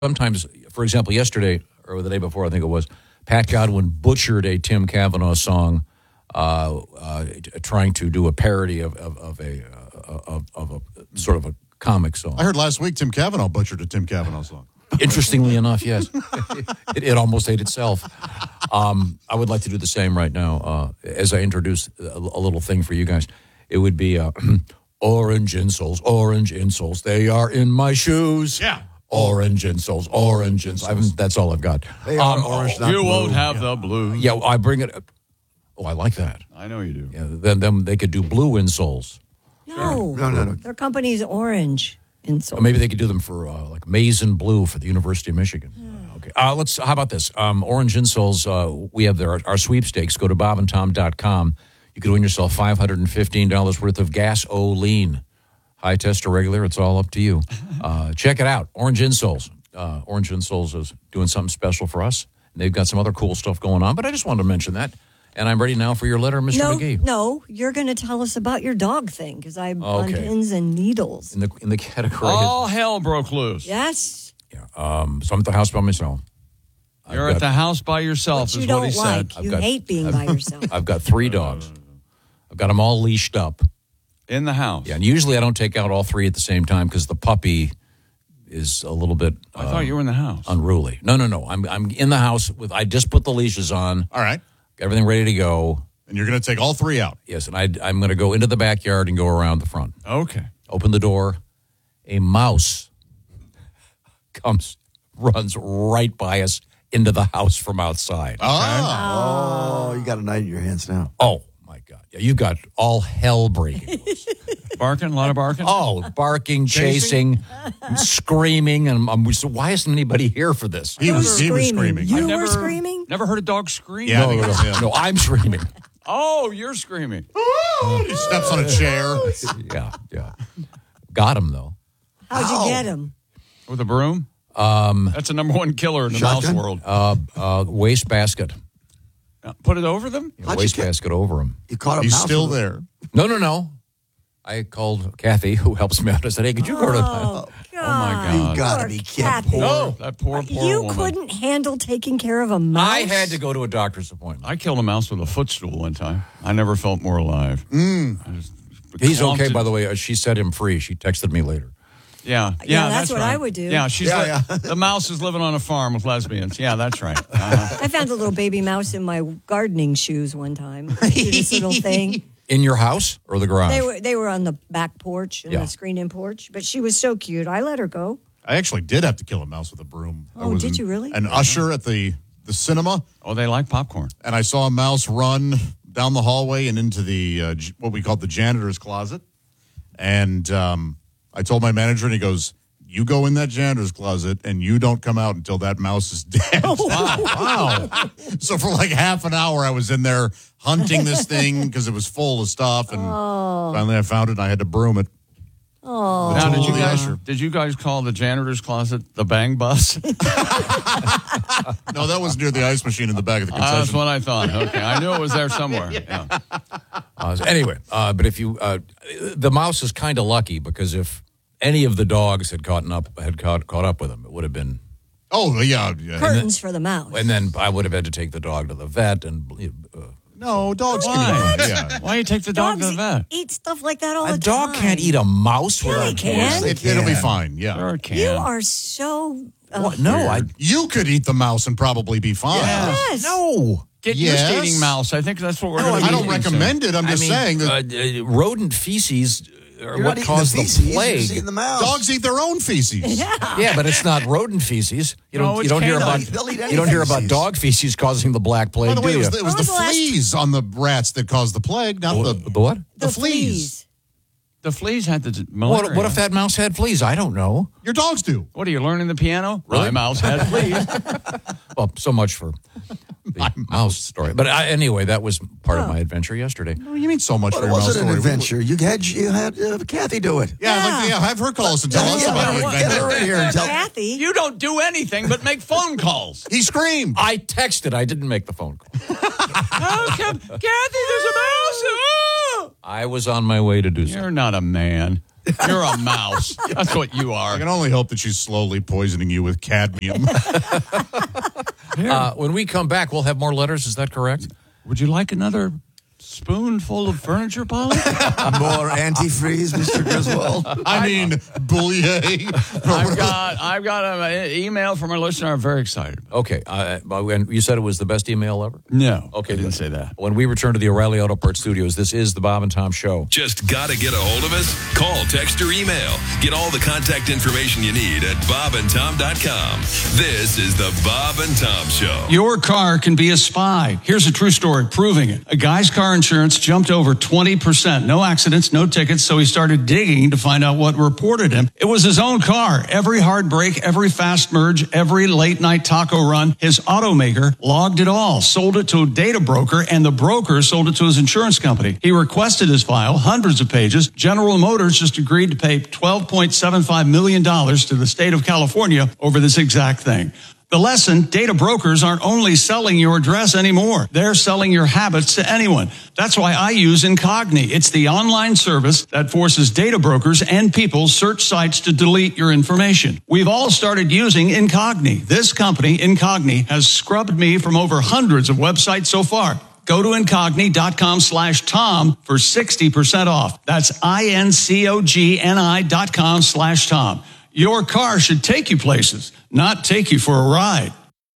sometimes, for example, yesterday or the day before, I think it was, Pat Godwin butchered a Tim Cavanaugh song, trying to do a parody of a sort of a comic song. I heard last week Tim Cavanaugh butchered a Tim Cavanaugh song. Interestingly enough, yes, it almost ate itself. I would like to do the same right now as I introduce a little thing for you guys. It would be orange insoles, they are in my shoes. Yeah. Orange insoles. That's all I've got. They are orange, not You blue. won't have the blue. Yeah, I bring it. Oh, I like that. I know you do. Yeah, then they could do blue insoles. No. Their company's orange insole. Or maybe they could do them for like maize and blue for the University of Michigan. Okay. How about this? Orange insoles. We have our sweepstakes. Go to bobandtom.com. You can win yourself $515 worth of gasoline. High test or regular, it's all up to you. Check it out. Orange Insoles. Orange Insoles is doing something special for us. And they've got some other cool stuff going on, but I just wanted to mention that. And I'm ready now for your letter, Mr. McGee. No, you're going to tell us about your dog thing because I'm on pins and needles. In the category. All hell broke loose. Yes. Yeah. So I'm at the house by myself. You're at the house by yourself, But you is what he don't said. like. You hate being by yourself. I've got 3 dogs. I've got them all leashed up. In the house. Yeah, and usually I don't take out all 3 at the same time because the puppy is a little bit. I thought you were in the house. Unruly. No. I'm in the house with. I just put the leashes on. All right. Got everything ready to go. And you're going to take all 3 out. Yes, and I'm going to go into the backyard and go around the front. Okay. Open the door. A mouse runs right by us into the house from outside. Oh, you got a knife in your hands now. Oh, my God. Yeah, you've got all hell breaking loose. Barking? A lot of barking? Oh, barking, chasing, screaming. And why isn't anybody here for this? He was screaming. You were screaming? Never heard a dog scream? Yeah, No, I'm screaming. Oh, you're screaming. He steps on a chair. Yeah. Got him, though. How'd you get him? With a broom? That's the number 1 killer in the Shotgun? mouse world. Wastebasket. Put it over them? Wastebasket over him. You caught a He's mouse still with a- there. No. I called Kathy, who helps me out. I said, hey, could you go to the... Oh, God. my God. You got to Poor be Kathy. kidding. No, that poor You woman. couldn't handle taking care of a mouse? I had to go to a doctor's appointment. I killed a mouse with a footstool one time. I never felt more alive. He's Clumped okay, it. by the way. She set him free. She texted me later. Yeah, that's what right. I would do. Yeah, the mouse is living on a farm with lesbians. Yeah, that's right. I found a little baby mouse in my gardening shoes one time. This little thing. In your house or the garage? They were on the back porch, the screened-in porch. But she was so cute. I let her go. I actually did have to kill a mouse with a broom. I Oh, was did you really? An usher at the cinema, Oh, they like popcorn. and I saw a mouse run down the hallway and into the what we called the janitor's closet. And I told my manager, and he goes, you go in that janitor's closet, and you don't come out until that mouse is dead. Wow. So for like half an hour, I was in there hunting this thing because it was full of stuff. And finally I found it, and I had to broom it. Oh. Now, tool of the usher. did you guys call the janitor's closet the bang bus? No, that was near the ice machine in the back of the That's concession. what I thought. Okay, I knew it was there somewhere. Yeah. Anyway, but if you... the mouse is kind of lucky because if any of the dogs had caught up with him, it would have been... Oh, yeah. Curtains for the mouse. And then I would have had to take the dog to the vet and... No, dogs Why? can eat. Yeah. Why you take the dog Dogs to the vet? eat stuff like that all A the time. dog can't eat a mouse Yeah, without... they can. It'll be fine. Yeah. Sure it can. You are so... What? No, I... You could eat the mouse and probably be fine. Yes. No. Get Yes. used to eating mouse. I think that's what we're No, going to I don't recommend it. I'm just saying that rodent feces are You're what not eating caused the the feces, you're plague. just eating the mouse. dogs eat their own feces. Yeah, but it's not rodent feces. You No, don't. it's You don't hear about. canine. They'll eat any You don't hear about feces. dog feces causing the black plague, By the way, do you? it was the When was the last- fleas on the rats that caused the plague, not The what? the fleas. The fleas had the malaria. What if that mouse had fleas? I don't know. Your dogs do. What are you learning the piano? Really? My mouse had fleas. Well, so much for the mouse story. But anyway, that was part of my adventure yesterday. What do you mean so much Well, for it your mouse wasn't an story? adventure. You had Kathy do it. Yeah, I'd like to have her call us and tell us about her Get her adventure. in here and tell. Kathy. You don't do anything but make phone calls. He screamed. I texted. I didn't make the phone call. Kathy, there's a mouse. Oh! I was on my way to do so. You're not a man. You're a mouse. That's what you are. I can only hope that she's slowly poisoning you with cadmium. When we come back, we'll have more letters. Is that correct? Would you like another spoonful of furniture, Polly? More antifreeze, Mr. Griswold. I mean, boulier. I've got an email from a listener. I'm very excited. Okay. And you said it was the best email ever? No. Okay, I didn't good. say that. When we return to the O'Reilly Auto Parts Studios, this is the Bob and Tom Show. Just gotta get a hold of us? Call, text, or email. Get all the contact information you need at bobandtom.com. This is the Bob and Tom Show. Your car can be a spy. Here's a true story proving it. A guy's car insurance jumped over 20%. No accidents, no tickets, so he started digging to find out what reported him. It was his own car. Every hard break, every fast merge, every late night taco run, his automaker logged it all, sold it to a data broker, and the broker sold it to his insurance company. He requested his file, hundreds of pages. General Motors just agreed to pay $12.75 million to the state of California over this exact thing. The lesson, data brokers aren't only selling your address anymore. They're selling your habits to anyone. That's why I use Incogni. It's the online service that forces data brokers and people search sites to delete your information. We've all started using Incogni. This company, Incogni, has scrubbed me from over hundreds of websites so far. Go to incogni.com/Tom for 60% off. That's INCOGNI.com/Tom. Your car should take you places, not take you for a ride.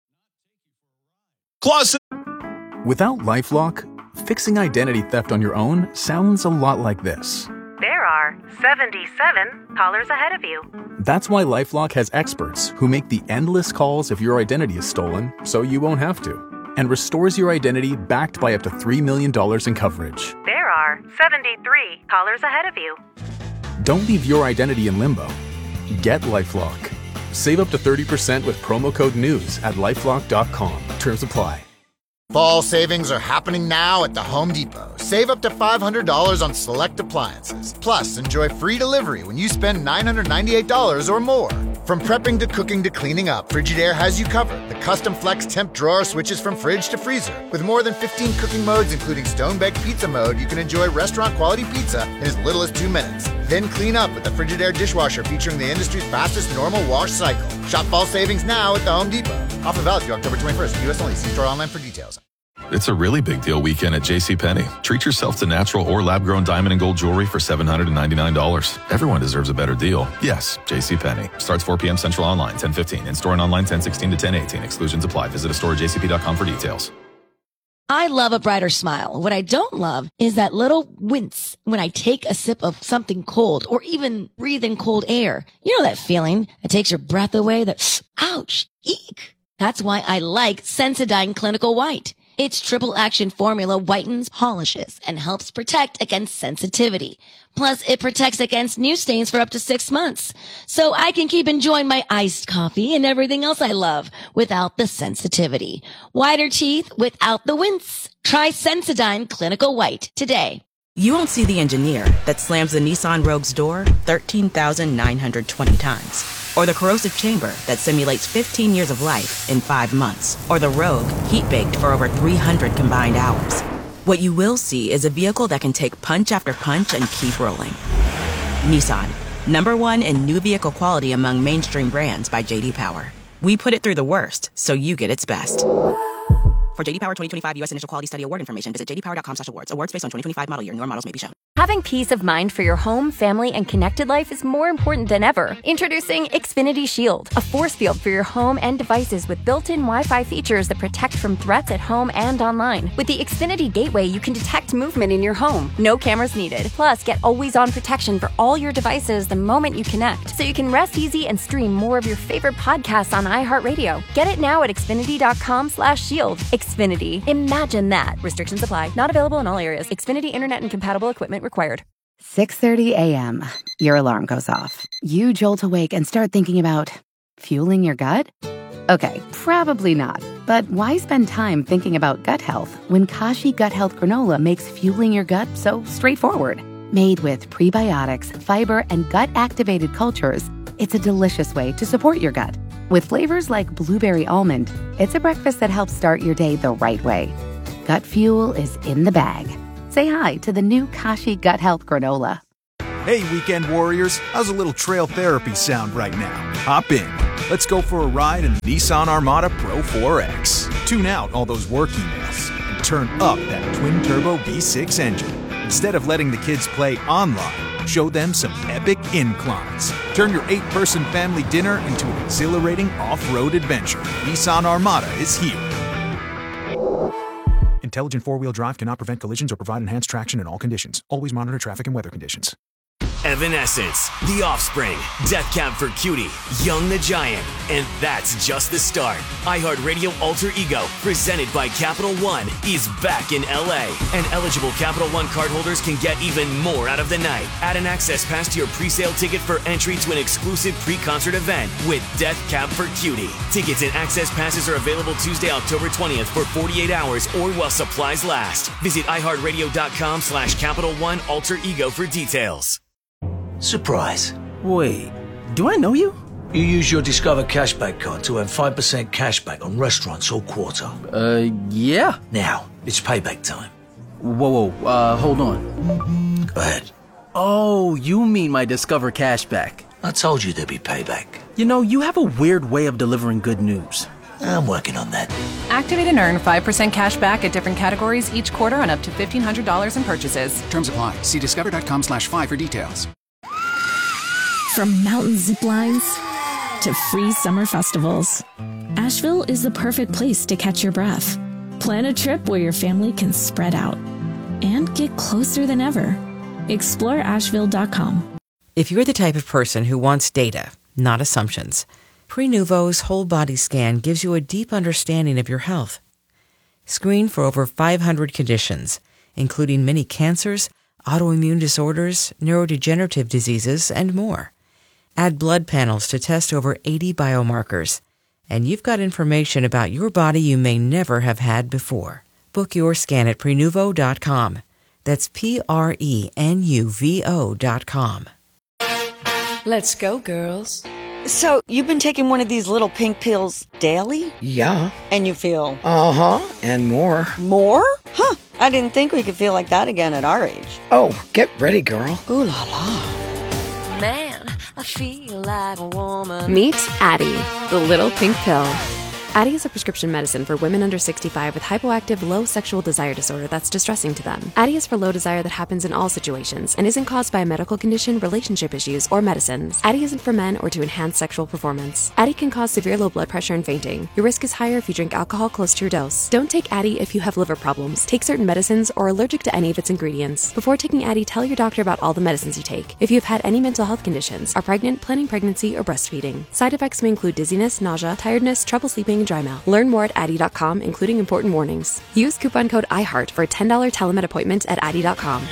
Without LifeLock, fixing identity theft on your own sounds a lot like this. There are 77 callers ahead of you. That's why LifeLock has experts who make the endless calls if your identity is stolen, so you won't have to, and restores your identity backed by up to $3 million in coverage. There are 73 callers ahead of you. Don't leave your identity in limbo. Get LifeLock. Save up to 30% with promo code NEWS at LifeLock.com. Terms apply. Fall savings are happening now at the Home Depot. Save up to $500 on select appliances. Plus, enjoy free delivery when you spend $998 or more. From prepping to cooking to cleaning up, Frigidaire has you covered. The custom flex temp drawer switches from fridge to freezer. With more than 15 cooking modes, including stone-baked pizza mode, you can enjoy restaurant-quality pizza in as little as 2 minutes. Then clean up with the Frigidaire dishwasher featuring the industry's fastest normal wash cycle. Shop fall savings now at the Home Depot. Offer valid through October 21st. U.S. only. See store online for details. It's a really big deal weekend at JCPenney. Treat yourself to natural or lab-grown diamond and gold jewelry for $799. Everyone deserves a better deal. Yes, JCPenney. Starts 4 p.m. Central online, 10:15. In-store and online, 10:16 to 10:18. Exclusions apply. Visit a store at jcp.com for details. I love a brighter smile. What I don't love is that little wince when I take a sip of something cold or even breathe in cold air. You know that feeling that takes your breath away, that ouch, eek. That's why I like Sensodyne Clinical White. Its triple action formula whitens, polishes, and helps protect against sensitivity. Plus, it protects against new stains for up to 6 months. So I can keep enjoying my iced coffee and everything else I love without the sensitivity. Whiter teeth without the wince. Try Sensodyne Clinical White today. You won't see the engineer that slams the Nissan Rogue's door 13,920 times. Or the corrosive chamber that simulates 15 years of life in 5 months. Or the Rogue heat-baked for over 300 combined hours. What you will see is a vehicle that can take punch after punch and keep rolling. Nissan, #1 in new vehicle quality among mainstream brands by J.D. Power. We put it through the worst, so you get its best. For J.D. Power 2025 U.S. Initial Quality Study Award information, visit jdpower.com/awards. Awards based on 2025 model year. Newer models may be shown. Having peace of mind for your home, family, and connected life is more important than ever. Introducing Xfinity Shield, a force field for your home and devices with built-in Wi-Fi features that protect from threats at home and online. With the Xfinity Gateway, you can detect movement in your home. No cameras needed. Plus, get always-on protection for all your devices the moment you connect, so you can rest easy and stream more of your favorite podcasts on iHeartRadio. Get it now at Xfinity.com/shield. Xfinity. Imagine that. Restrictions apply. Not available in all areas. Xfinity Internet and compatible equipment required. 6:30 a.m. Your alarm goes off. You jolt awake and start thinking about fueling your gut? Okay, probably not. But why spend time thinking about gut health when Kashi Gut Health Granola makes fueling your gut so straightforward? Made with prebiotics, fiber, and gut-activated cultures, it's a delicious way to support your gut. With flavors like blueberry almond, it's a breakfast that helps start your day the right way. Gut fuel is in the bag. Say hi to the new Kashi Gut Health Granola. Hey, weekend warriors, how's a little trail therapy sound right now? Hop in. Let's go for a ride in the Nissan Armada Pro 4X. Tune out all those work emails and turn up that twin-turbo V6 engine. Instead of letting the kids play online, show them some epic inclines. Turn your 8-person family dinner into an exhilarating off-road adventure. Nissan Armada is here. Intelligent four-wheel drive cannot prevent collisions or provide enhanced traction in all conditions. Always monitor traffic and weather conditions. Evanescence, The Offspring, Death Cab for Cutie, Young the Giant, and that's just the start. iHeartRadio Alter Ego, presented by Capital One, is back in LA, and eligible Capital One cardholders can get even more out of the night. Add an access pass to your pre-sale ticket for entry to an exclusive pre-concert event with Death Cab for Cutie. Tickets and access passes are available Tuesday, October 20th for 48 hours or while supplies last. Visit iHeartRadio.com/Capital One Alter Ego for details. Surprise. Wait, do I know you? You use your Discover Cashback card to earn 5% cashback on restaurants all quarter. Yeah. Now, it's payback time. Whoa, hold on. Go ahead. Oh, you mean my Discover Cashback. I told you there'd be payback. You know, you have a weird way of delivering good news. I'm working on that. Activate and earn 5% cash back at different categories each quarter on up to $1,500 in purchases. Terms apply. See discover.com/5 for details. From mountain zip lines to free summer festivals, Asheville is the perfect place to catch your breath. Plan a trip where your family can spread out and get closer than ever. Explore Asheville.com. If you're the type of person who wants data, not assumptions, Prenuvo's whole body scan gives you a deep understanding of your health. Screen for over 500 conditions, including many cancers, autoimmune disorders, neurodegenerative diseases, and more. Add blood panels to test over 80 biomarkers, and you've got information about your body you may never have had before. Book your scan at Prenuvo.com. That's Prenuvo.com. Let's go, girls. So, you've been taking one of these little pink pills daily? Yeah. And you feel? Uh-huh, and more. More? Huh, I didn't think we could feel like that again at our age. Oh, get ready, girl. Ooh la la. Man, I feel like a woman. Meet Addie, the little pink pill. Addie is a prescription medicine for women under 65 with hypoactive low sexual desire disorder that's distressing to them. Addie is for low desire that happens in all situations and isn't caused by a medical condition, relationship issues, or medicines. Addie isn't for men or to enhance sexual performance. Addie can cause severe low blood pressure and fainting. Your risk is higher if you drink alcohol close to your dose. Don't take Addie if you have liver problems, take certain medicines, or are allergic to any of its ingredients. Before taking Addie, tell your doctor about all the medicines you take. If you've had any mental health conditions, are pregnant, planning pregnancy, or breastfeeding. Side effects may include dizziness, nausea, tiredness, trouble sleeping, and dry mouth. Learn more at Addie.com, including important warnings. Use coupon code IHEART for a $10 telemed appointment at Addie.com.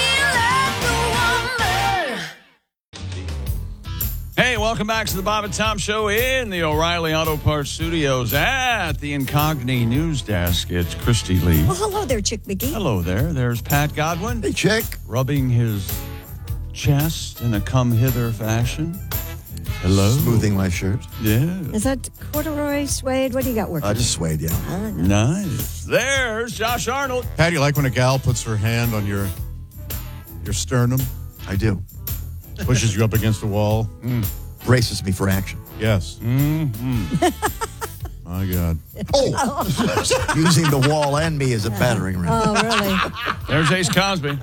Hey, welcome back to the Bob and Tom Show in the O'Reilly Auto Parts Studios at the Incogni News Desk. It's Christy Lee. Well, hello there, Chick McGee. Hello there. There's Pat Godwin. Hey, Chick. Rubbing his chest in a come-hither fashion. Hello. Smoothing my shirt. Yeah. Is that corduroy, suede? What do you got working? Just suede, yeah. Nice. There's Josh Arnold. Pat, you like when a gal puts her hand on your sternum? I do. Pushes you up against the wall. Braces me for action. Yes. Mm-hmm. My God. Oh! Using the wall and me as a battering ram. Oh, really? There's Ace Cosby.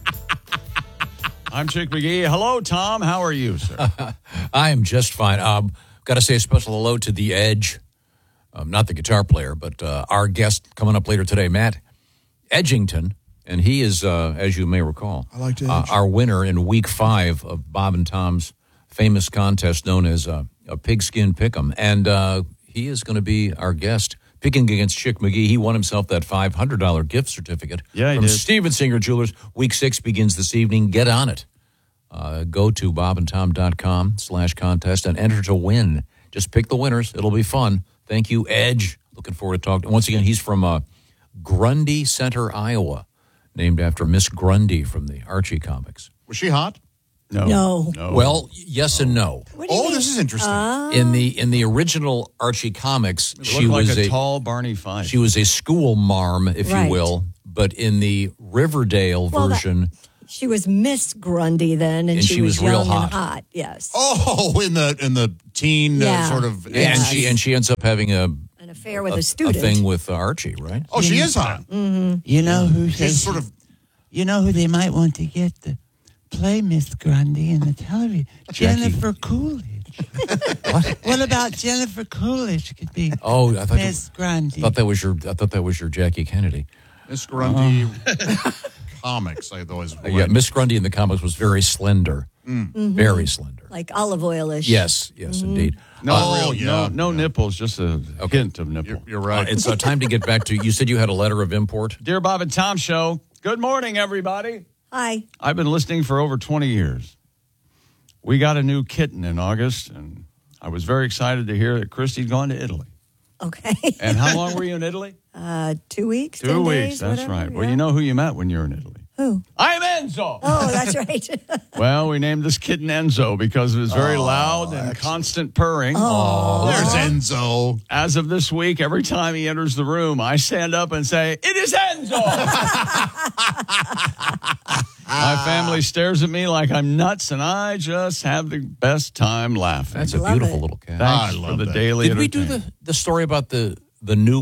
I'm Chick McGee. Hello, Tom. How are you, sir? I am just fine. Got to say a special hello to The Edge. Not the guitar player, but our guest coming up later today, Matt Edgington. And he is, as you may recall, I like to our winner in Week 5 of Bob and Tom's famous contest known as a Pigskin Pick'em. And he is going to be our guest picking against Chick McGee. He won himself that $500 gift certificate from Steven Singer Jewelers. Week 6 begins this evening. Get on it. Go to bobandtom.com/contest and enter to win. Just pick the winners. It'll be fun. Thank you, Edge. Looking forward to talking. Once again, he's from Grundy Center, Iowa, named after Miss Grundy from the Archie comics. Was she hot? No. Well, yes and no. This is interesting. In the original Archie comics, she was like a tall Barney Fife. She was a school marm, if you will. But in the Riverdale version, She was Miss Grundy then, and she was real young hot. and hot. Yes. Oh, in the teen sort of. Yeah, and she ends up having An affair with a student. A thing with Archie, right? Oh, she is hot. Mm-hmm. You know who She's sort of. You know who they might want to get to play Miss Grundy in the television? Jennifer Coolidge. What about Jennifer Coolidge could be Miss Grundy? I thought that was your Jackie Kennedy. Miss Grundy comics. I always Miss Grundy in the comics was very slender, very slender. Like olive oil-ish. Yes, indeed. No nipples, just a hint of nipple. You're right. It's time to get back to. You said you had a letter of import. Dear Bob and Tom Show. Good morning, everybody. Hi. I've been listening for over 20 years. We got a new kitten in August, and I was very excited to hear that Christy'd gone to Italy. Okay. And how long were you in Italy? 2 weeks. 2 weeks, days, that's whatever, right. yeah. Well, you know who you met when you were in Italy. Who? I'm Enzo. Oh, that's right. Well, we named this kitten Enzo because it was very loud and constant purring. Oh, there's Enzo. As of this week, every time he enters the room, I stand up and say, "It is Enzo." My family stares at me like I'm nuts, and I just have the best time laughing. That's a beautiful little cat. Thanks for the daily Did we do the story about the new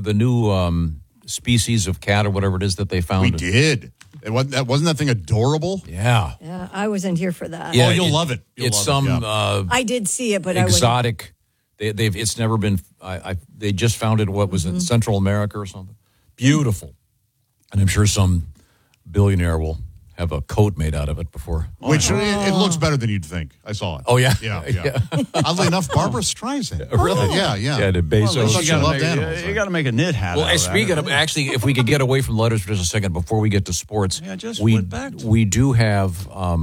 species of cat or whatever it is that they found? We did. Wasn't that thing adorable? Yeah. Yeah, I wasn't here for that. Yeah, you'll love it. It's some I did see it, but exotic. It's never been. They just found it. What was it? Central America or something? Beautiful, and I'm sure some billionaire will have a coat made out of it before. Which it looks better than you'd think. I saw it. Oh yeah, yeah. Oddly enough, Barbara Streisand. Really? Yeah. Yeah, the Bezos. You got to make a knit hat. Well, out of speaking that. of, actually, if we could get away from letters for just a second before we get to sports, we went back to we do have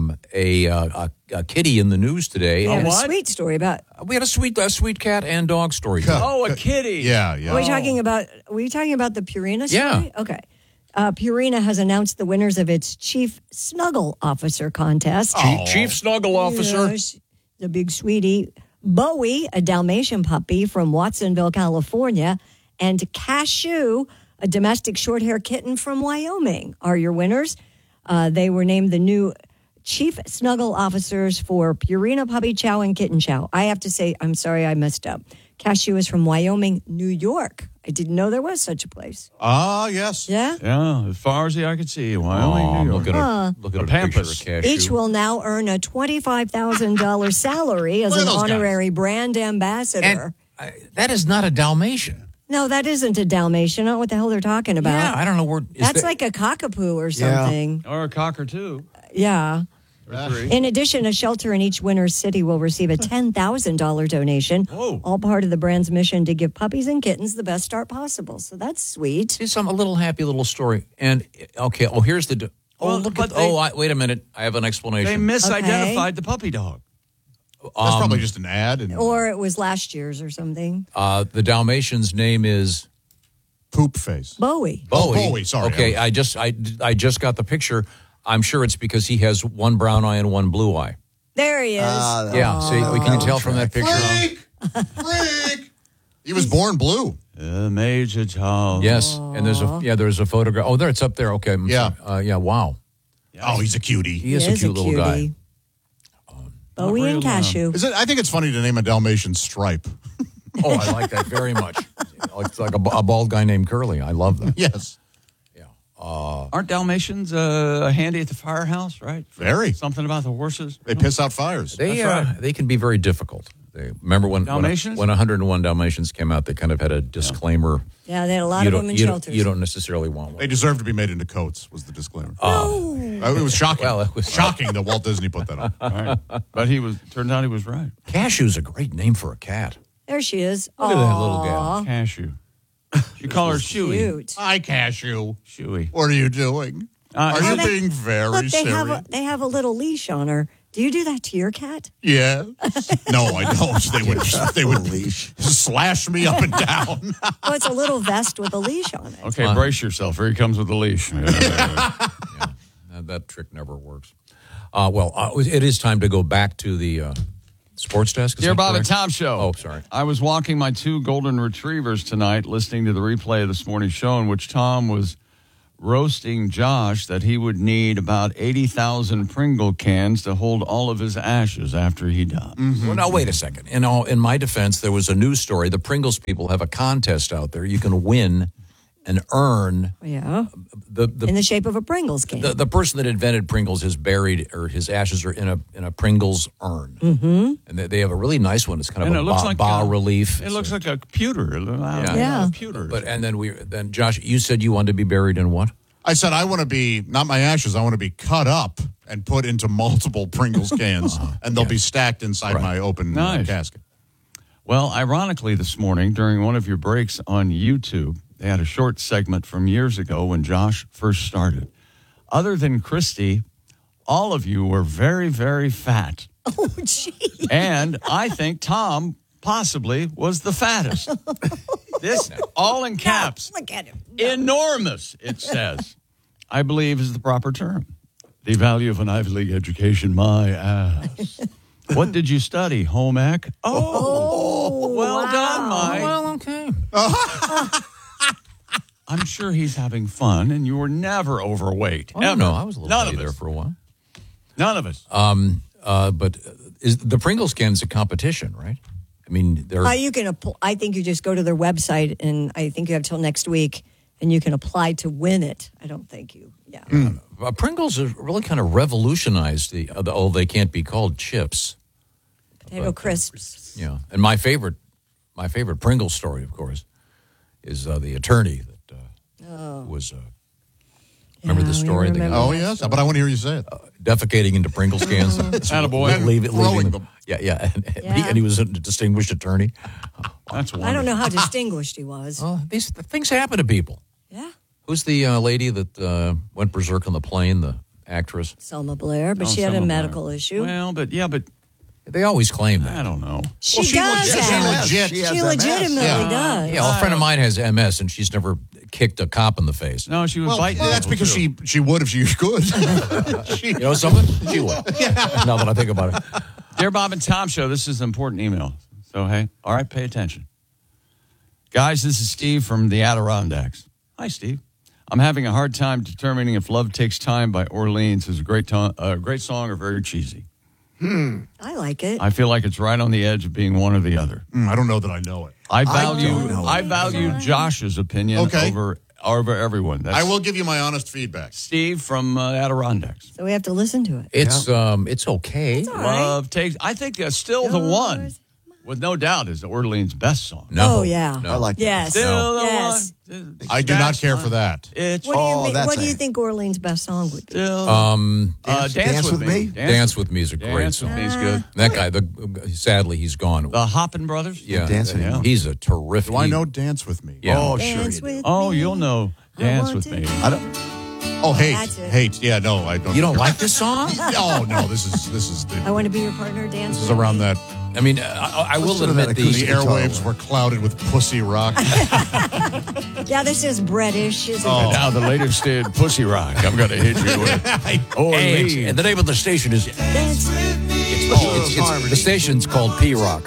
a kitty in the news today. We have And a sweet story about. we had a sweet cat and dog story. Oh, a kitty. Yeah. Are we talking about the Purina story? Yeah. Okay. Purina has announced the winners of its Chief Snuggle Officer contest. Chief Snuggle Officer. Yes, the big sweetie. Bowie, a Dalmatian puppy from Watsonville, California, and Cashew, a domestic short-hair kitten from Wyoming, are your winners. They were named the new Chief Snuggle Officers for Purina Puppy Chow and Kitten Chow. I have to say, I'm sorry I messed up. Cashew is from Wyoming, New York. I didn't know there was such a place. Yes. Yeah? Yeah, as far as the eye could see, Wyoming, New York. Look at a picture of Cashew. Each will now earn a $25,000 salary as an honorary brand ambassador. That is not a Dalmatian. No, that isn't a Dalmatian. I don't know what the hell they're talking about. Yeah, I don't know where. That's like a cockapoo or something. Or a cockatoo. Yeah. Or three. In addition, a shelter in each winner's city will receive a $10,000 donation. Whoa. All part of the brand's mission to give puppies and kittens the best start possible. So that's sweet. It's a little happy little story. And okay, here's the. Wait a minute. I have an explanation. They misidentified the puppy dog. That's probably just an ad. Or it was last year's or something. The Dalmatian's name is Poop Face. Bowie. Bowie, sorry. Okay, I just got the picture. I'm sure it's because he has one brown eye and one blue eye. There he is. Yeah, see, can you tell from that picture? Freak! He was born blue. Major Tom. Yes, and there's a photograph. Oh, there, it's up there. Okay. Wow. Oh, he's a cutie. He is a cute little guy. Bowie and Cashew. I think it's funny to name a Dalmatian Stripe. Oh, I like that very much. It's like a bald guy named Curly. I love that. Yes. Aren't Dalmatians handy at the firehouse, right? Very. Something about the horses. They piss out fires. They can be very difficult. Remember when 101 Dalmatians came out, they kind of had a disclaimer. Yeah, they had a lot of them in shelters. You don't necessarily want one. They deserve to be made into coats, was the disclaimer. It was shocking. Well, it was shocking that Walt Disney put that on. Right. But turns out he was right. Cashew's a great name for a cat. There she is. Look at that little gal. Cashew. You call her Shuey. Cute. Hi, Cashew. Shuey. What are you doing? Are you being very serious? They have a little leash on her. Do you do that to your cat? Yeah. No, I don't. They would slash me up and down. Oh, it's a little vest with a leash on it. Okay, brace yourself. Here he comes with the leash. That trick never works. It is time to go back to the sports desk. Dear Bob and Tom Show. Oh, sorry. I was walking my two golden retrievers tonight, listening to the replay of this morning's show in which Tom was roasting Josh that he would need about 80,000 Pringle cans to hold all of his ashes after he died. Well, now, wait a second. In my defense, there was a news story. The Pringles people have a contest out there. You can win and earn. Yeah. In the shape of a Pringles can. The person that invented Pringles is buried, or his ashes are in a Pringles urn. Mm-hmm. And they have a really nice one. It's kind of And a it looks like bas relief. It looks like a pewter. Yeah. Pewter. But then Josh, you said you wanted to be buried in what? I said I want to be, not my ashes, I want to be cut up and put into multiple Pringles cans, and they'll be stacked inside my open casket. Well, ironically, this morning, during one of your breaks on YouTube, they had a short segment from years ago when Josh first started. Other than Christy, all of you were very, very fat. Oh, gee. And I think Tom possibly was the fattest. This, all in caps. Look at him. Enormous, it says. I believe is the proper term. The value of an Ivy League education, my ass. What did you study? Home ec? Oh, well done, Mike. Well, okay. I'm sure he's having fun, and you were never overweight. Oh, no, I was a little None bitty of there us. for a while. None of us. But is the Pringles can's a competition, right? I mean, they're You can. I think you just go to their website, and I think you have till next week, and you can apply to win it. I don't think you. Yeah. Pringles have really kind of revolutionized the they can't be called chips. Potato crisps. Yeah, and my favorite Pringles story, of course, is the attorney that was. Remember the story? Oh, yes, but I want to hear you say it. Defecating into Pringles cans. Attaboy. Leaving them. Yeah. And he was a distinguished attorney. That's wonderful. I don't know how distinguished he was. These things happen to people. Yeah. Who's the lady that went berserk on the plane, the actress? Selma Blair, but she had a medical issue. Well, but they always claim that. I don't know. She does. She legitimately does. Yeah, well, a friend of mine has MS, and she's never kicked a cop in the face. No, she was biting. That's because she would if she could. You know something? She would. Now that I think about it. Dear Bob and Tom Show, this is an important email. So, hey, all right, pay attention. Guys, this is Steve from the Adirondacks. Hi, Steve. I'm having a hard time determining if Love Takes Time by Orleans is a great song or very cheesy. I like it. I feel like it's right on the edge of being one or the other. I don't know that I know it. I value Josh's opinion over everyone. I will give you my honest feedback. Steve from Adirondacks. So we have to listen to it. It's okay. It's all right. Love Takes. I think Still the One, with no doubt, is Orleans' best song. No. Oh, yeah. No. I like that. Yes. Still the Yes. one. I do not care for that. It's What do you mean, that's what do you a- think Orleans' best song would be? still. Dance with Me? Dance with Me is a great Dance song. with Me is good. That guy, sadly, he's gone. The Hoppin' Brothers. Yeah, Dance with Me. He's a terrific. Do I know Dance with Me? Yeah. Oh, Dance sure. with Oh, me. you'll know. Dance with Me. I don't. Oh, That's it. Hate. Yeah, no, I don't. You don't like this song? Oh no, this is I want to be your partner. Dance. this is with around me. that. I mean, I will Listen to that admit The acoustic airwaves guitar. were clouded with pussy rock. Yeah, this is British, isn't And it? now the latest in Pussy Rock. I'm going to hit you with Orleans. and the name of the station is Dance with me. the station's called P Rock.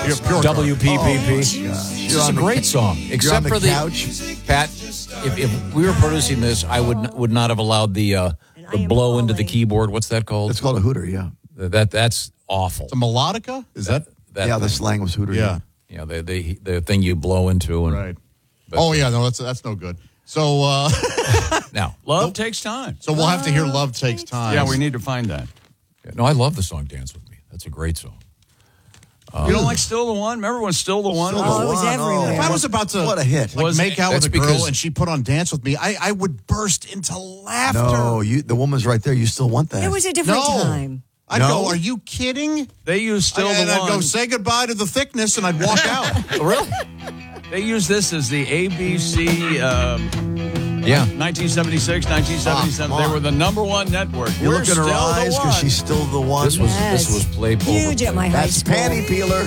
WPPP. This is a great song, except on the for couch. Pat. If we were producing this, I would not have allowed the blow into the keyboard. What's that called? It's called a hooter, yeah. That's awful. It's a melodica? Is that? Yeah, the slang was hooter. Yeah. Yeah, the thing you blow into. And, Right. Oh yeah, no, that's no good. So Now, Love Takes Time. so we'll have to hear "Love Takes Time." Yeah, we need to find that. no, I love the song "Dance with Me." That's a great song. You don't like Still the One? Remember when Still the One? Oh, it was everywhere. If I was about to What a hit. make out with That's a girl because- and she put on "Dance with Me," I would burst into laughter. No, the woman's right there. You still want that. It was a different No. time. I'd No. go, "Are you kidding?" They use Still and the I'd One. go, "Say goodbye to the thickness," and I'd walk out. Really? They use this as the ABC Yeah. 1976, 1977. Ah, They come were on. the number one network. You We're look in her still the eyes because one. she's still the one. This was played Huge at my high That's school. panty peeler.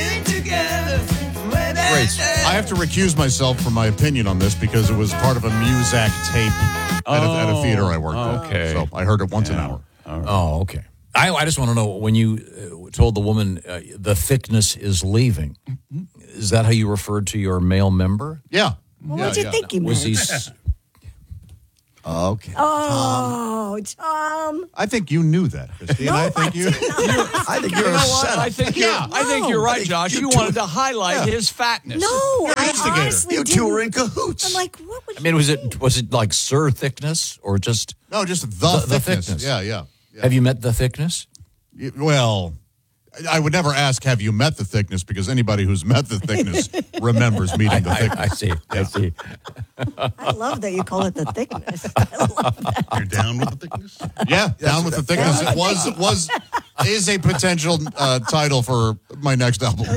Great song. I have to recuse myself from my opinion on this because it was part of a Muzak tape at a theater I worked at. okay. So I heard it once an hour. Oh, okay. I just want to know, when you told the woman the thickness is leaving, is that how you referred to your male member? Yeah. Well, what did you think he meant? Was he? Okay. Oh, Tom. I think you knew that, Christine. I think you. I think you're a setup. I think you're right, Josh. You wanted to highlight his fatness. No, I instigator. honestly You didn't. two are in cahoots. I'm like, what would I mean, was it like Sir Thickness or just No, just the thickness. Yeah. Have you met the Thickness? Well, I would never ask, have you met the thickness? Because anybody who's met the thickness remembers meeting the thickness. I see. I love that you call it the thickness. I love that. You're down with the thickness? Yeah, down with the thickness. It is a potential title for my next album.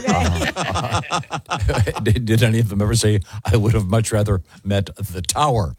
Did any of them ever say, I would have much rather met the Tower?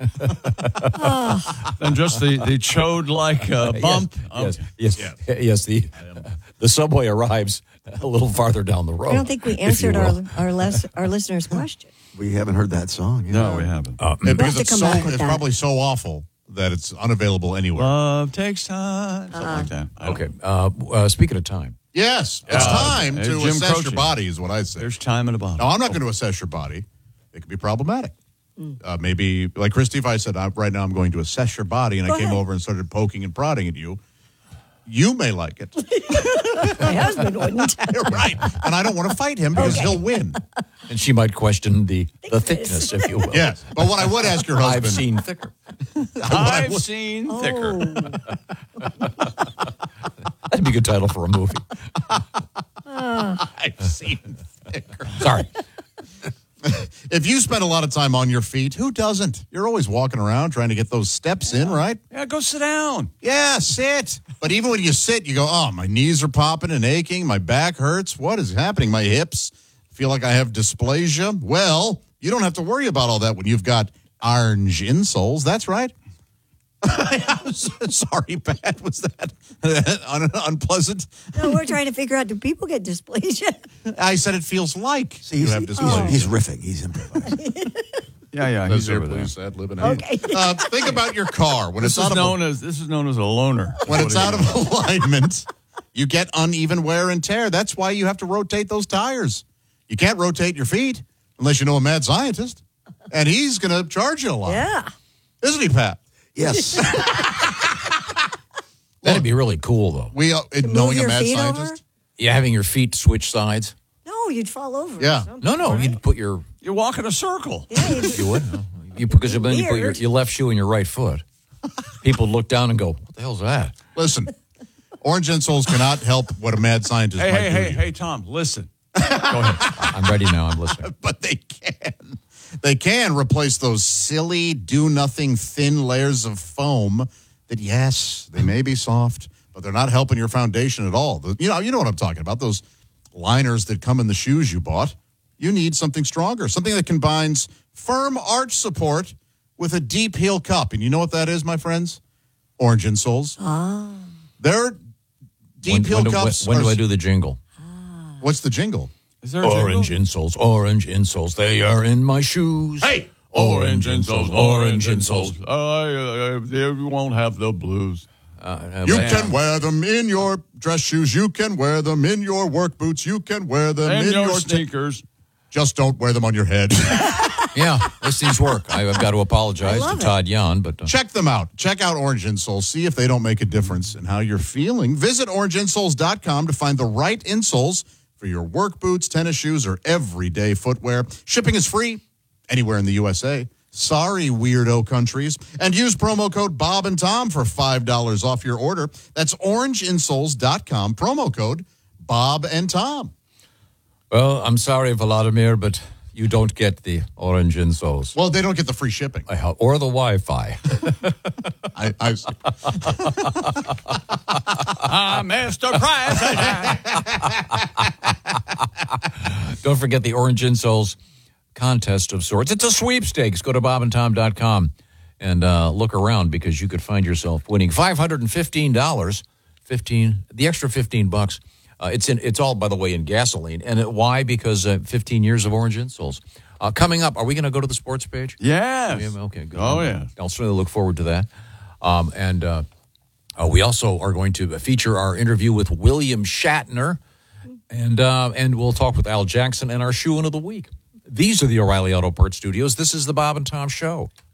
Than just the chode-like bump. Yes. The subway arrives a little farther down the road. I don't think we answered our listeners' question. We haven't heard that song. Yeah. No, we haven't. Because it's probably so awful that it's unavailable anywhere. Love takes time. Something like that. Okay. Speaking of time. Yes, it's time to Jim assess Croce. your body, is what I say. There's time in a bottle. No, I'm not going to assess your body. It could be problematic. Maybe, like Christy, if I said, right now I'm going to assess your body, and I came over and started poking and prodding at you, you may like it. My husband wouldn't. You're right. And I don't want to fight him because he'll win. And she might question the thickness, if you will. Yes. But what I would ask your husband. I've seen thicker. I've seen thicker. That'd be a good title for a movie. I've seen thicker. Sorry. If you spend a lot of time on your feet, who doesn't? You're always walking around trying to get those steps in, right? Yeah, go sit down. Yeah, sit. But even when you sit, you go, oh, my knees are popping and aching. My back hurts. What is happening? My hips feel like I have dysplasia. Well, you don't have to worry about all that when you've got orange insoles. That's right. I'm sorry, Pat. Was that unpleasant? No, we're trying to figure out, do people get dysplasia? I said it feels like you have dysplasia. He's riffing. He's improvising. Yeah. He's over there. there. Okay. Think about your car. When This is known as a loner. When it's out of alignment, you get uneven wear and tear. That's why you have to rotate those tires. You can't rotate your feet unless you know a mad scientist, and he's going to charge you a lot. Yeah. Isn't he, Pat? Yes. That'd be really cool, though. Knowing a your mad feet scientist? over? Yeah, having your feet switch sides. No, you'd fall over. or Yeah. something. No, you'd put your... You walk in a circle. Yeah, you'd- You would? No. Because then you put Weird. your left shoe in your right foot. People look down and go, what the hell's that? Listen, orange insoles cannot help what a mad scientist might do. Hey, Tom, listen. Go ahead. I'm ready now. I'm listening. But they can. They can replace those silly, do-nothing, thin layers of foam that, yes, they may be soft, but they're not helping your foundation at all. You know what I'm talking about, those liners that come in the shoes you bought. You need something stronger, something that combines firm arch support with a deep heel cup. And you know what that is, my friends? Orange insoles. Oh. Their deep heel cups. When do I do the jingle? What's the jingle? Is there a Orange insoles, they are in my shoes. Hey! Orange insoles. You won't have the blues. You can wear them in your dress shoes. You can wear them in your work boots. You can wear them And in your your sneakers. Just don't wear them on your head. Yeah, these work. I've got to apologize to Todd Yan, but... Check them out. Check out Orange Insoles. See if they don't make a difference in how you're feeling. Visit orangeinsoles.com to find the right insoles for your work boots, tennis shoes, or everyday footwear. Shipping is free anywhere in the USA. Sorry, weirdo countries. And use promo code Bob and Tom for $5 off your order. That's orangeinsoles.com. Promo code Bob and Tom. Well, I'm sorry, Vladimir, but you don't get the orange insoles. Well, they don't get the free shipping. Or the Wi-Fi. Mr. President. Don't forget the Orange Insoles contest of sorts. It's a sweepstakes. Go to bobandtom.com and look around because you could find yourself winning $515, the extra $15. It's all, by the way, in gasoline. And why? Because 15 years of Orange Insoles. Coming up, are we going to go to the sports page? Yes. Okay, good. Oh, yeah. I'll certainly look forward to that. And we also are going to feature our interview with William Shatner. And we'll talk with Al Jackson and our shoe-in of the week. These are the O'Reilly Auto Parts Studios. This is the Bob and Tom Show.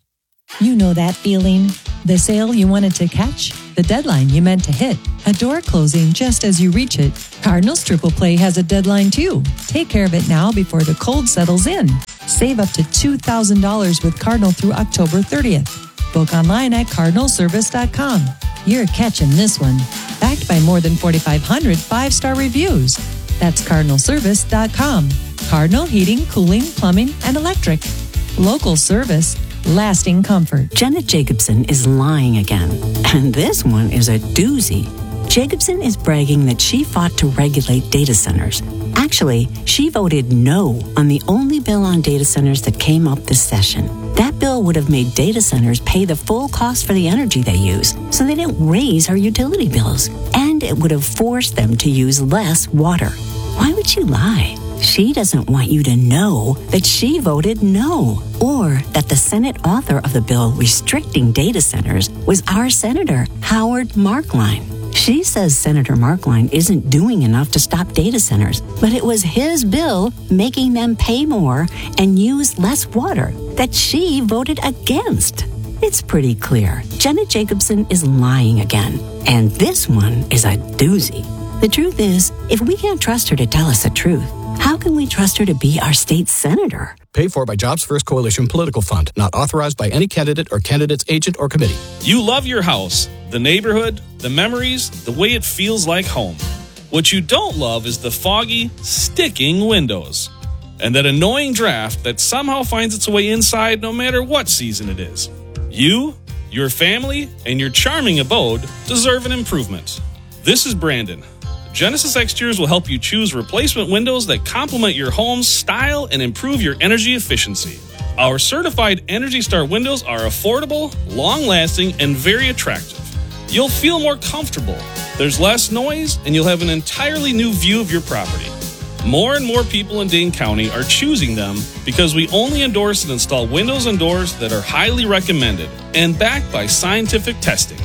You know that feeling. The sale you wanted to catch, the deadline you meant to hit, a door closing just as you reach it. Cardinals Triple Play has a deadline too. Take care of it now before the cold settles in. Save up to $2,000 with Cardinal through October 30th. Book online at cardinalservice.com. You're catching this one. Backed by more than 4,500 5-star reviews. That's cardinalservice.com. Cardinal Heating, Cooling, Plumbing, and Electric. Local service. Lasting comfort. Janet Jacobson is lying again. And this one is a doozy. Jacobson is bragging that she fought to regulate data centers. Actually, she voted no on the only bill on data centers that came up this session. That bill would have made data centers pay the full cost for the energy they use, so they didn't raise our utility bills. And it would have forced them to use less water. Why would she lie? She doesn't want you to know that she voted no, or that the Senate author of the bill restricting data centers was our Senator, Howard Markline. She says Senator Markline isn't doing enough to stop data centers, but it was his bill making them pay more and use less water that she voted against. It's pretty clear. Janet Jacobson is lying again, and this one is a doozy. The truth is, if we can't trust her to tell us the truth, how can we trust her to be our state senator? Paid for by Jobs First Coalition Political Fund. Not authorized by any candidate or candidate's agent or committee. You love your house, the neighborhood, the memories, the way it feels like home. What you don't love is the foggy, sticking windows. And that annoying draft that somehow finds its way inside no matter what season it is. You, your family, and your charming abode deserve an improvement. This is Brandon. Genesis Exteriors will help you choose replacement windows that complement your home's style and improve your energy efficiency. Our certified Energy Star windows are affordable, long-lasting, and very attractive. You'll feel more comfortable. There's less noise, and you'll have an entirely new view of your property. More and more people in Dane County are choosing them because we only endorse and install windows and doors that are highly recommended and backed by scientific testing.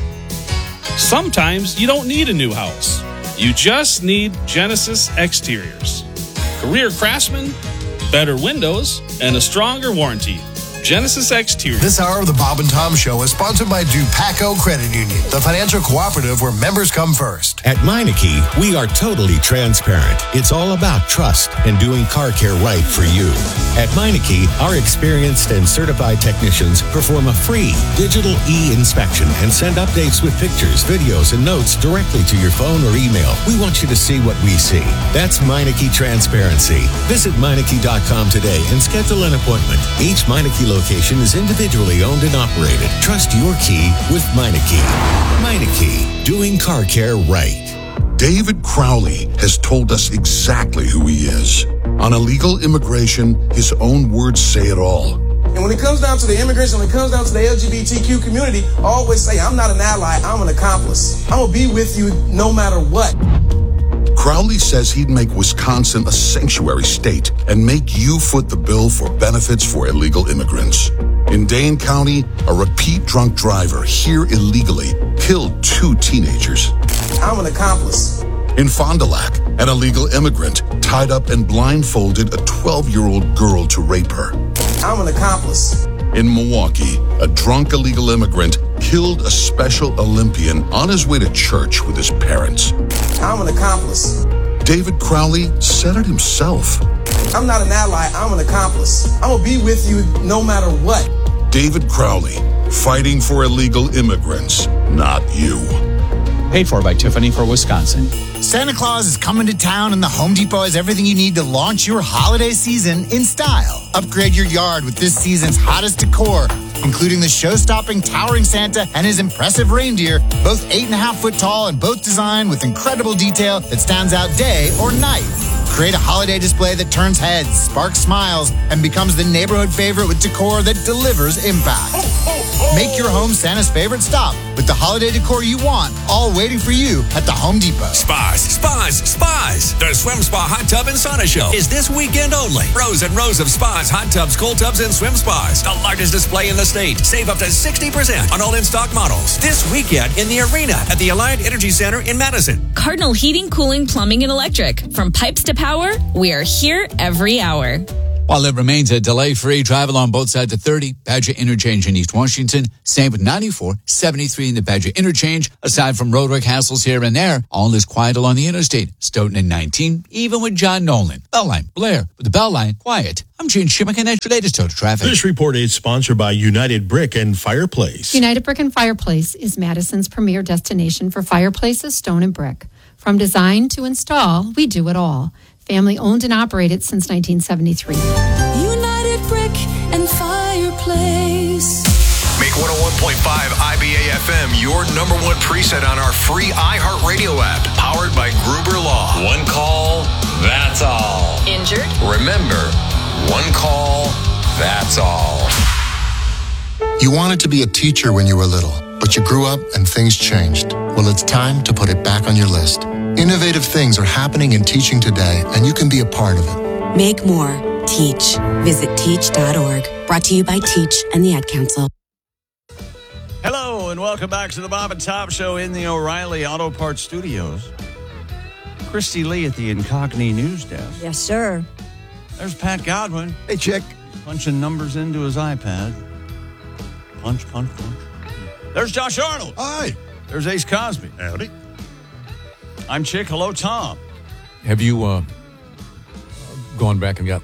Sometimes you don't need a new house. You just need Genesis Exteriors. Career craftsmen, better windows, and a stronger warranty. Genesis Exteriors. This hour of the Bob and Tom Show is sponsored by Dupaco Credit Union, the financial cooperative where members come first. At Meineke, we are totally transparent. It's all about trust and doing car care right for you. At Meineke, our experienced and certified technicians perform a free digital e-inspection and send updates with pictures, videos, and notes directly to your phone or email. We want you to see what we see. That's Meineke Transparency. Visit Meineke.com today and schedule an appointment. Each Meineke location is individually owned and operated. Trust your key with Meineke. Meineke, doing car care right. David Crowley has told us exactly who he is. On illegal immigration, his own words say it all. And when it comes down to the immigrants, when it comes down to the LGBTQ community, I always say, I'm not an ally, I'm an accomplice. I'm going to be with you no matter what. Crowley says he'd make Wisconsin a sanctuary state and make you foot the bill for benefits for illegal immigrants. In Dane County, a repeat drunk driver here illegally killed 2 teenagers. I'm an accomplice. In Fond du Lac, an illegal immigrant tied up and blindfolded a 12-year-old girl to rape her. I'm an accomplice. In Milwaukee, a drunk illegal immigrant killed a Special Olympian on his way to church with his parents. I'm an accomplice. David Crowley said it himself. I'm not an ally, I'm an accomplice. I'm going to be with you no matter what. David Crowley, fighting for illegal immigrants, not you. Paid for by Tiffany for Wisconsin. Santa Claus is coming to town, and the Home Depot has everything you need to launch your holiday season in style. Upgrade your yard with this season's hottest decor, including the show-stopping towering Santa and his impressive reindeer, both 8.5 foot tall and both designed with incredible detail that stands out day or night. Create a holiday display that turns heads, sparks smiles, and becomes the neighborhood favorite with decor that delivers impact. Make your home Santa's favorite stop with the holiday decor you want, all waiting for you at the Home Depot. Spas. The Swim Spa Hot Tub and Sauna Show is this weekend only. Rows and rows of spas, hot tubs, cold tubs, and swim spas. The largest display in the state. Save up to 60% on all in-stock models. This weekend in the arena at the Alliant Energy Center in Madison. Cardinal Heating, Cooling, Plumbing, and Electric. From pipes to power, we are here every hour. While it remains a delay-free travel on both sides of 30, Badger Interchange in East Washington, same with 94, 73 in the Badger Interchange. Aside from roadwork hassles here and there, all is quiet along the interstate. Stoughton and 19, even with John Nolan. Belline, Blair, with the Belline, quiet. I'm Gene Shimmick, your latest total traffic. This report is sponsored by United Brick and Fireplace. United Brick and Fireplace is Madison's premier destination for fireplaces, stone, and brick. From design to install, we do it all. Family owned and operated since 1973. United Brick and Fireplace. Make 101.5 IBA FM your number one preset on our free iHeartRadio app, powered by Gruber Law. One call, that's all. Injured? Remember, one call, that's all. You wanted to be a teacher when you were little, but you grew up and things changed. Well, it's time to put it back on your list. Innovative things are happening in teaching today, and you can be a part of it. Make more. Teach. Visit teach.org. Brought to you by Teach and the Ad Council. Hello, and welcome back to the Bob and Tom Show in the O'Reilly Auto Parts Studios. Christy Lee at the Incogni News Desk. Yes, sir. There's Pat Godwin. Hey, chick. Punching numbers into his iPad. Punch, punch, punch. There's Josh Arnold. Hi. There's Ace Cosby. Howdy. I'm Chick. Hello, Tom. Have you gone back and got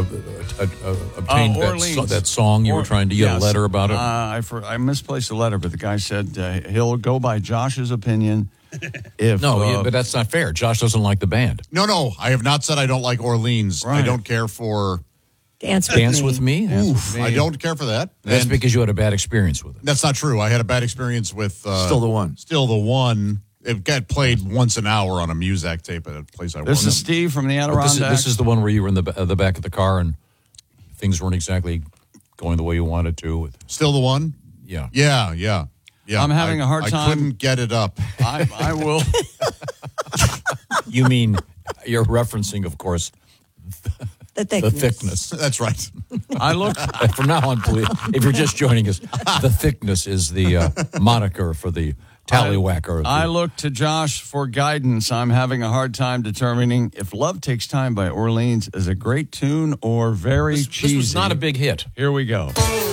obtained that song you were trying to get a letter about it? I misplaced the letter, but the guy said he'll go by Josh's opinion. But that's not fair. Josh doesn't like the band. No. I have not said I don't like Orleans. Right. I don't care for Dance with me. I don't care for that. That's because you had a bad experience with it. That's not true. I had a bad experience with Still the One. Still the One. It got played once an hour on a Muzak tape at a place I worked. This is Steve from the Adirondacks. This is the one where you were in the back of the car and things weren't exactly going the way you wanted to. Still the One? Yeah. Yeah. I'm having a hard time. I couldn't get it up. I will. You mean, you're referencing, of course, the thickness. That's right. I looked. From now on, please, if you're just joining us, the thickness is the moniker for the tallywhacker. I look to Josh for guidance. I'm having a hard time determining if Love Takes Time by Orleans is a great tune or very cheesy. This was not a big hit. Here we go.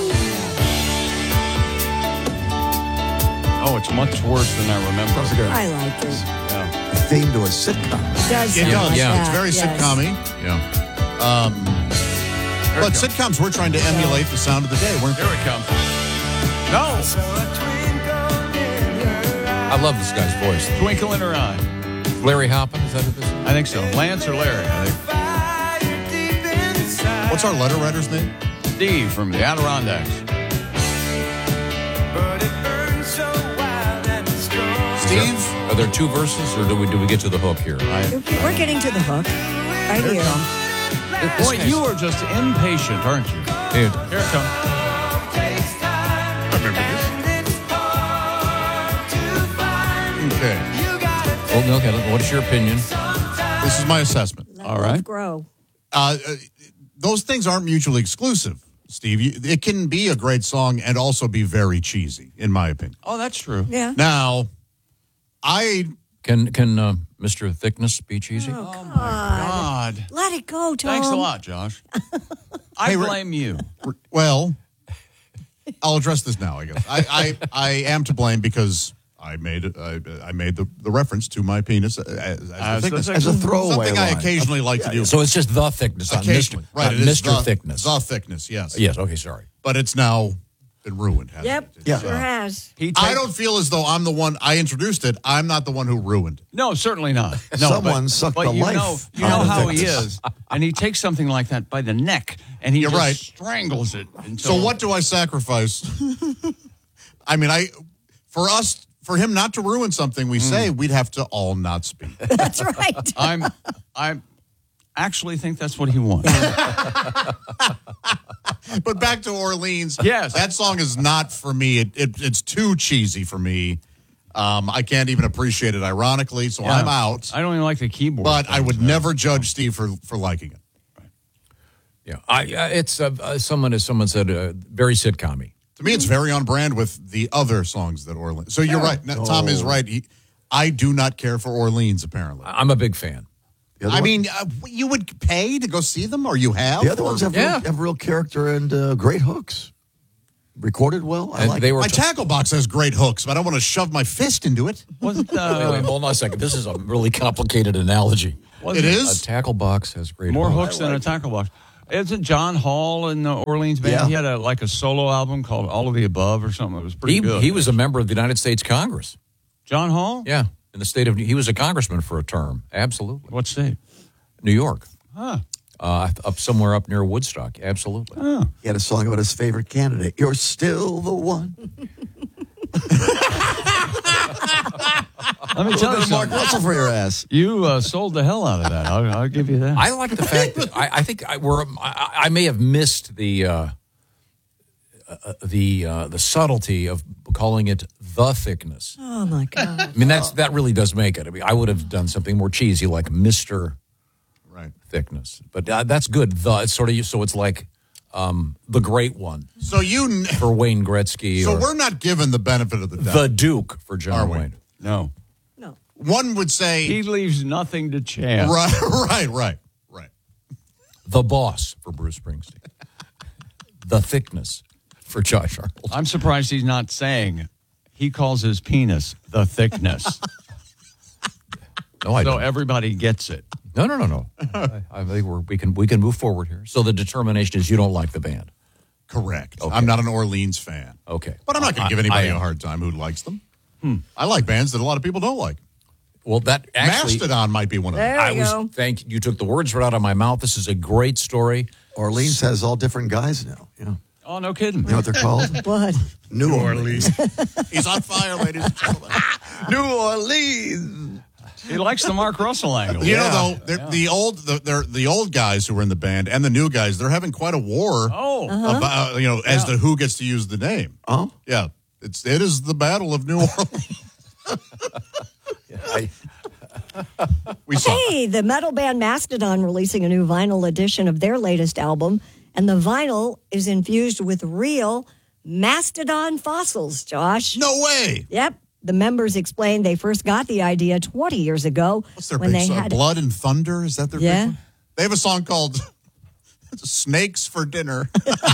Oh, it's much worse than I remember. I like it. Yeah. A theme to a sitcom. It does. Yeah. It's very sitcom-y. Yeah. But sitcoms were trying to emulate the sound of the day, weren't they? Here it comes. No. I love this guy's voice. Twinkle in her eye. Larry Hoppin, is that what this is? I think so. Lance or Larry, I think. What's our letter writer's name? Steve from the Adirondacks. Steve? Are there two verses, or do we get to the hook here? We're getting to the hook. Right Here here. it comes. Boy, you are just impatient, aren't you? Dude. Here it comes. I remember this. Okay. Well, okay, what's your opinion? This is my assessment. All right. Grow. Those things aren't mutually exclusive, Steve. It can be a great song and also be very cheesy, in my opinion. Oh, that's true. Yeah. Now, Can Mr. Thickness be cheesy? Oh, God. Let it go, Tom. Thanks a lot, Josh. I blame you. Well, I'll address this now, I guess. I am to blame because I made the reference to my penis as a throwaway something I line. occasionally like to do. So it's just the thickness, not Mr. Right, it is Mr. Thickness. The thickness, yes. Yes, okay, sorry. But it's now been ruined, hasn't Yep, it? sure has. I don't feel as though I'm the one, I introduced it. I'm not the one who ruined. No, certainly not. No, Someone sucked the life. You know how he is. And he takes something like that by the neck and he You're just right. strangles it. So what do I sacrifice? I mean, for him not to ruin something we say, we'd have to all not speak. That's right. I actually think that's what he wants. But back to Orleans. Yes. That song is not for me. It's too cheesy for me. I can't even appreciate it ironically, so I'm out. I don't even like the keyboard. But I would never judge Steve for liking it. Yeah, it's someone said very sitcom-y. To me, it's very on brand with the other songs that Orleans. So you're right. Tom is right. I do not care for Orleans, apparently. I'm a big fan. I mean, you would pay to go see them, or you have? The other ones have real character and great hooks. Recorded well. I like my tackle box has great hooks, but I don't want to shove my fist into it. Wait, hold on a second. This is a really complicated analogy. It is? A tackle box has great More hooks. hooks than a tackle box. Isn't John Hall in the Orleans band? Yeah. He had a solo album called All of the Above or something. It was pretty good. He was a member of the United States Congress. John Hall? Yeah, in the state of he was a congressman for a term. Absolutely. What state? New York. Huh. Up somewhere up near Woodstock. Absolutely. Oh. He had a song about his favorite candidate. You're still the one. Let me tell you Mark something. Russell for your ass. You sold the hell out of that. I'll give you that. I like the fact that I think I may have missed the subtlety of calling it the thickness. Oh my God! I mean that really does make it. I mean, I would have done something more cheesy like Mr. Thickness, but that's good. It's sort of so it's like the great one. So for Wayne Gretzky. So or we're not given the benefit of the doubt. the Duke for John Are we? Wayne. No. One would say He leaves nothing to chance. Right. The Boss for Bruce Springsteen. The Thickness for Josh Arnold. I'm surprised he's not saying he calls his penis the thickness. No, I so don't. everybody gets it. No. I think we can move forward here. So the determination is you don't like the band. correct. Okay. I'm not an Orleans fan. Okay. But I'm not going to give anybody a hard time who likes them. I like bands that a lot of people don't like. Well, that actually Mastodon might be one of them. Thank you. You took the words right out of my mouth. This is a great story. Orleans has all different guys now. Yeah. Oh, no kidding. You know what they're called? What? New Orleans. He's on fire, ladies and gentlemen. New Orleans. He likes the Mark Russell angle. You know, though, the old guys who were in the band and the new guys, they're having quite a war. About, as to who gets to use the name. Oh, yeah, it is the Battle of New Orleans. Hey, the metal band Mastodon releasing a new vinyl edition of their latest album, and the vinyl is infused with real mastodon fossils, Josh. No way. Yep. The members explained they first got the idea 20 years ago. What's their when big they song? had Blood and Thunder? Is that their big one? They have a song called Snakes for Dinner.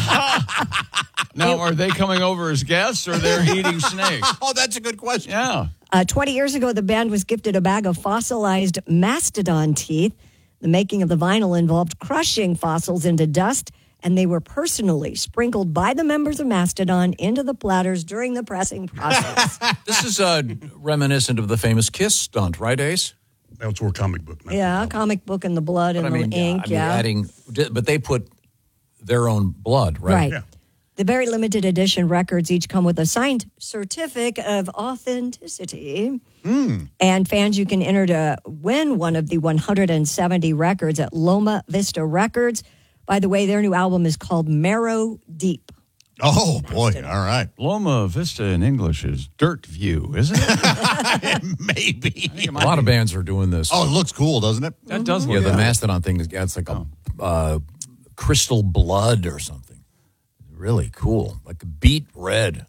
Now, are they coming over as guests or they're eating snakes? Oh, that's a good question. Yeah. 20 years ago, the band was gifted a bag of fossilized mastodon teeth. The making of the vinyl involved crushing fossils into dust, and they were personally sprinkled by the members of Mastodon into the platters during the pressing process. This is reminiscent of the famous Kiss stunt, right, Ace? That's where comic book. Yeah, comic book and the blood and the ink. But they put their own blood, right? Right. Yeah. The very limited edition records each come with a signed certificate of authenticity. And fans, you can enter to win one of the 170 records at Loma Vista Records. By the way, their new album is called Marrow Deep. Oh, boy. All right. Loma Vista in English is Dirt View, isn't it? Maybe. A lot of bands are doing this. Oh, it looks cool, doesn't it? That does look Yeah, the good. Mastodon thing, it's like a crystal blood or something. Really cool. Like beet red.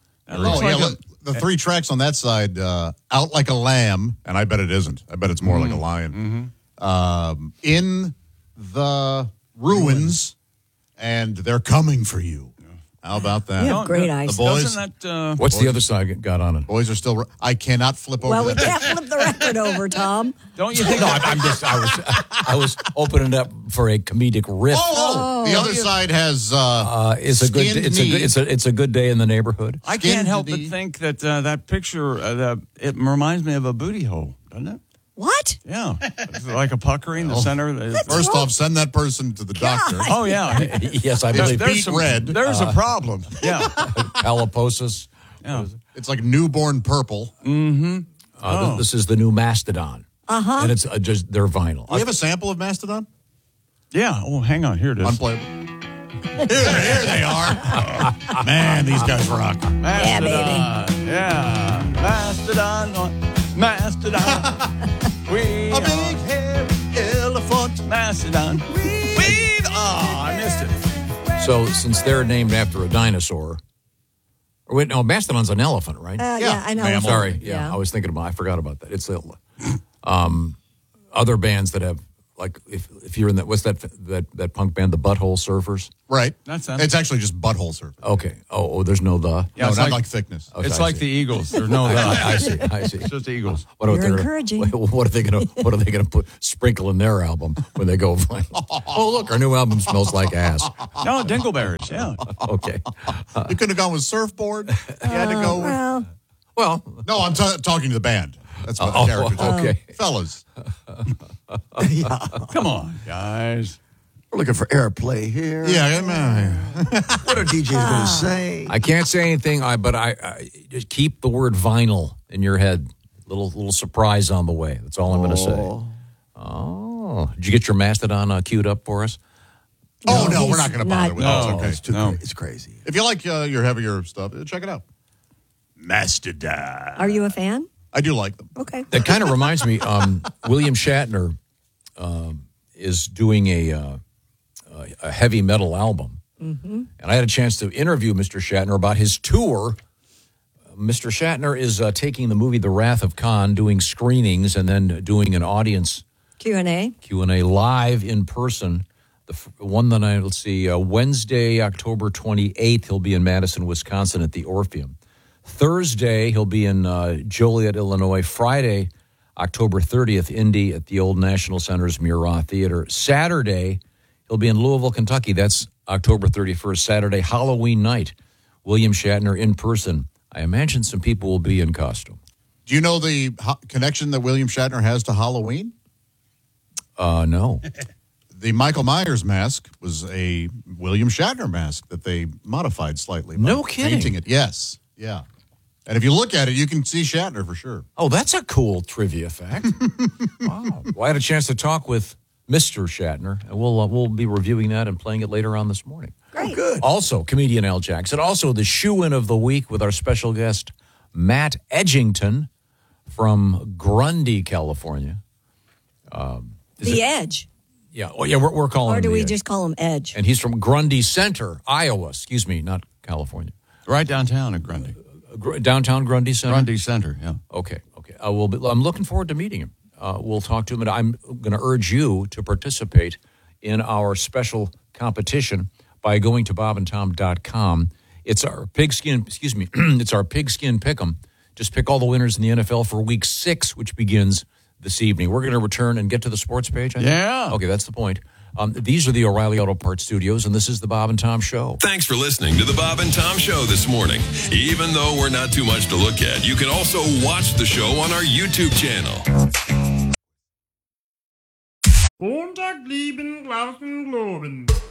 The three tracks on that side, Out Like a Lamb, and I bet it isn't. I bet it's more like a lion. In the Ruins, and They're Coming for You. How about that? You have great eyes. The boys. Doesn't that, What's the other side got on it? Boys are still. I cannot flip over. Well, we that. can't flip the record over, Tom. don't you think? No, I was opening up for a comedic riff. The other side has It's a good day in the neighborhood. I can't help but think that that picture, it reminds me of a booty hole, doesn't it? What? Yeah. It's like a puckering, the center. First off, send that person to the doctor. Oh, yeah. Yes, I believe. There's a problem. Yeah. Caliposis. Yeah. It's like newborn purple. This is the new Mastodon. Uh-huh. And it's just their vinyl. Do we have a sample of Mastodon? Yeah. Oh, hang on. Here it is. Unplayable. Here they are. Man, these guys rock. Mastodon. Yeah. Mastodon. We A big hairy elephant. Mastodon. I missed it. So since they're named after a dinosaur. Or wait, no, Mastodon's an elephant, right? Yeah, I know. Sorry. Yeah, I was thinking about I forgot about that. It's other bands that have like if you're in that, what's that punk band, the Butthole Surfers? Right. That's it's actually just Butthole Surfers. Okay. Oh, there's no the. Yeah, no, it's not like thickness. Okay, it's I like see. the Eagles. There's no the. I see. It's just the Eagles. What are You're they encouraging. What are they gonna put sprinkle in their album when they go? Oh, look, our new album smells like ass. No, Dingleberries. Yeah. Okay. You could have gone with Surfboard. You had to go with. Well, no, I'm talking to the band. That's what the character. Okay, fellas. Come on, guys. We're looking for airplay here. Yeah, what are DJs going to say? I can't say anything, but I just keep the word vinyl in your head. Little surprise on the way. That's all I'm going to say. Oh, did you get your Mastodon queued up for us? Oh no, we're not going to bother with that. It's okay. It's crazy. If you like your heavier stuff, check it out. Mastodon. Are you a fan? I do like them. Okay. That kind of reminds me. William Shatner is doing a heavy metal album, and I had a chance to interview Mr. Shatner about his tour. Mr. Shatner is taking the movie The Wrath of Khan, doing screenings, and then doing an audience Q&A live in person. The one that let's see, Wednesday, October 28th, he'll be in Madison, Wisconsin at the Orpheum. Thursday, he'll be in Joliet, Illinois. Friday, October 30th, Indy at the Old National Center's Murat Theater. Saturday, he'll be in Louisville, Kentucky. That's October 31st, Saturday, Halloween night. William Shatner in person. I imagine some people will be in costume. Do you know the connection that William Shatner has to Halloween? No. The Michael Myers mask was a William Shatner mask that they modified slightly. No kidding. Painting it, yes. Yeah. And if you look at it, you can see Shatner for sure. Oh, that's a cool trivia fact. Wow. Well, I had a chance to talk with Mr. Shatner, and we'll be reviewing that and playing it later on this morning. Great. Good. Also, comedian Al Jackson. Also, the shoe-in of the week with our special guest, Matt Edgington from Grundy, California. The Edge. Yeah, well, yeah, we're calling him Or do the we Edge. just call him Edge? And he's from Grundy Center, Iowa. Excuse me, not California. Right downtown at Grundy. Downtown Grundy Center? Grundy Center, yeah. Okay. I'm looking forward to meeting him. We'll talk to him, and I'm going to urge you to participate in our special competition by going to bobandtom.com. It's our pigskin, it's our pigskin pick'em. Just pick all the winners in the NFL for week 6, which begins this evening. We're going to return and get to the sports page, I think? Yeah. Okay, that's the point. These are the O'Reilly Auto Parts Studios, and this is the Bob and Tom Show. Thanks for listening to the Bob and Tom Show this morning. Even though we're not too much to look at, you can also watch the show on our YouTube channel. Montag, lieben Glauben, Globen.